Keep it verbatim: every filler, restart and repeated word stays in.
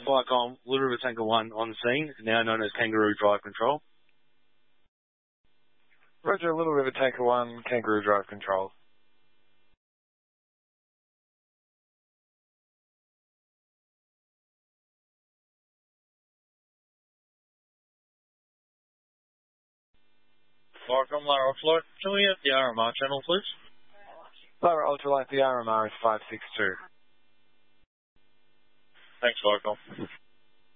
Viacom, Little River Tanker one on scene, now known as Kangaroo Drive Control. Roger, Little River Tanker one, Kangaroo Drive Control. Viacom, Lara Ultralight, can we have the R M R channel, please? Lara Ultralight, the R M R is five six two. Thanks, Viacom.